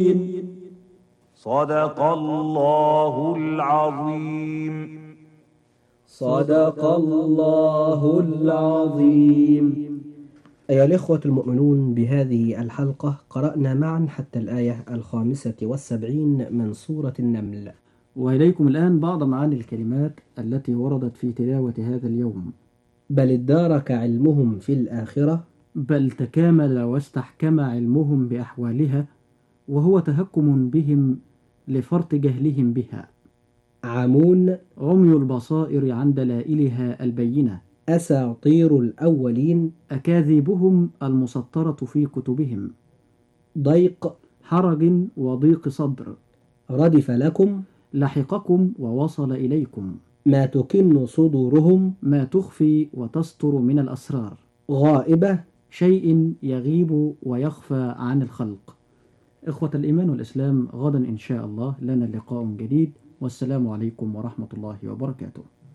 صدق الله العظيم. صدق الله العظيم. أيها الإخوة المؤمنون، بهذه الحلقة قرأنا معا حتى الآية 75 من سورة النمل. وإليكم الآن بعض معاني الكلمات التي وردت في تلاوة هذا اليوم. بل ادارك علمهم في الآخرة. بل تكامل واستحكم علمهم بأحوالها، وهو تهكم بهم لفرط جهلهم بها. عمون. عمي البصائر عن دلائلها البينة. أساطير الأولين. أكاذيبهم المسطرة في كتبهم. ضيق. حرج وضيق صدر. ردف لكم. لحقكم ووصل إليكم. ما تكن صدورهم. ما تخفي وتستر من الأسرار. غائبة. شيء يغيب ويخفى عن الخلق. إخوة الإيمان والإسلام، غدا إن شاء الله لنا لقاء جديد، والسلام عليكم ورحمة الله وبركاته.